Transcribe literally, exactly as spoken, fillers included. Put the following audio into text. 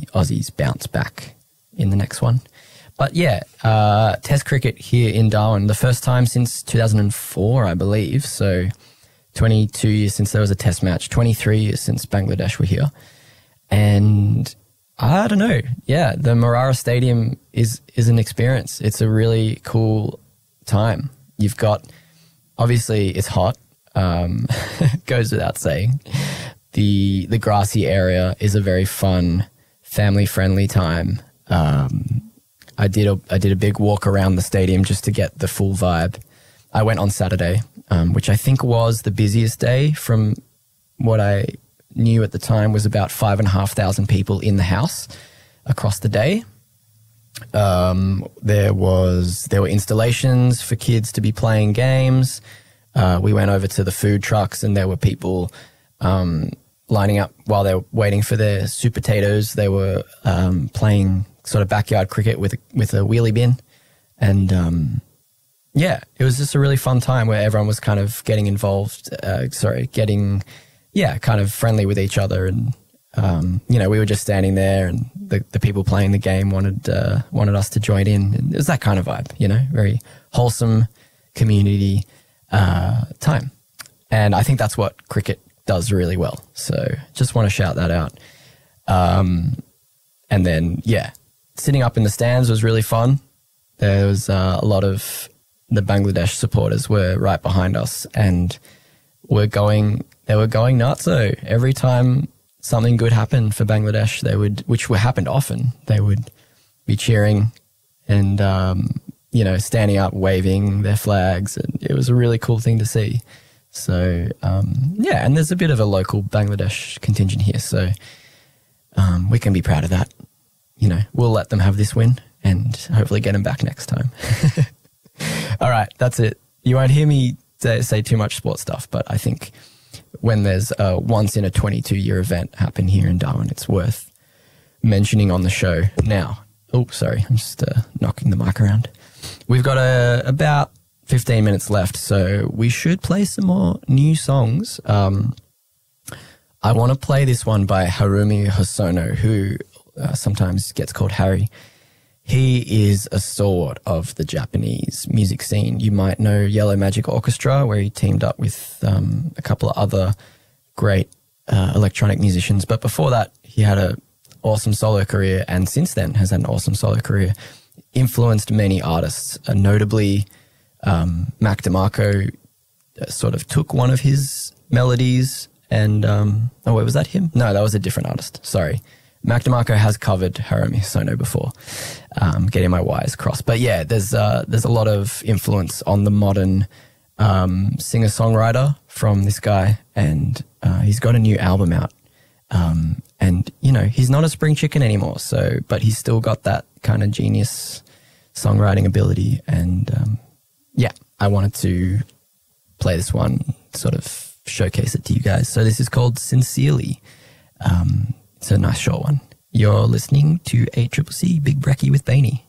Aussies bounce back in the next one. But yeah, uh, Test cricket here in Darwin, the first time since two thousand four, I believe. So twenty-two years since there was a Test match, twenty-three years since Bangladesh were here. And I don't know. Yeah, the Marara Stadium is is an experience. It's a really cool time. You've got, obviously, it's hot. Um, goes without saying. The the grassy area is a very fun, family friendly time. Um, I did a I did a big walk around the stadium just to get the full vibe. I went on Saturday, um, which I think was the busiest day. From what I knew at the time, was about five and a half thousand people in the house across the day. Um, there was there were installations for kids to be playing games. Uh, we went over to the food trucks, and there were people um, lining up while they were waiting for their soup potatoes. They were um, playing sort of backyard cricket with with a wheelie bin, and um, yeah, it was just a really fun time where everyone was kind of getting involved. Uh, sorry, getting yeah, kind of friendly with each other, and um, you know, we were just standing there, and the, the people playing the game wanted uh, wanted us to join in. And it was that kind of vibe, you know, very wholesome community uh, time, and I think that's what cricket does really well. So just want to shout that out. Um, and then yeah. Sitting up in the stands was really fun. There was uh, a lot of the Bangladesh supporters were right behind us, and were going. They were going nuts. So every time something good happened for Bangladesh, they would, which would happened often, they would be cheering and um, you know, standing up, waving their flags, and it was a really cool thing to see. So um, yeah, and there's a bit of a local Bangladesh contingent here, so um, we can be proud of that. You know, we'll let them have this win and hopefully get them back next time. All right, that's it. You won't hear me say, say too much sports stuff, but I think when there's a once in a twenty-two year event happen here in Darwin, it's worth mentioning on the show. Now, oh, sorry, I'm just uh, knocking the mic around. We've got uh, about fifteen minutes left, so we should play some more new songs. Um, I want to play this one by Harumi Hosono, who Uh, sometimes gets called Harry. He is a stalwart of the Japanese music scene. You might know Yellow Magic Orchestra, where he teamed up with um, a couple of other great uh, electronic musicians. But before that, he had an awesome solo career, and since then has had an awesome solo career. Influenced many artists, uh, notably um, Mac DeMarco uh, sort of took one of his melodies and, um, oh wait, was that him? No, that was a different artist. Sorry. Mac DeMarco has covered Harumi Hosono before, um, getting my wires crossed. But yeah, there's uh, there's a lot of influence on the modern um, singer-songwriter from this guy, and uh, he's got a new album out. Um, and, you know, he's not a spring chicken anymore, so but he's still got that kind of genius songwriting ability. And, um, yeah, I wanted to play this one, sort of showcase it to you guys. So this is called Sincerely. Um It's a nice short one. You're listening to A C C C Big Brekkie with Bainey.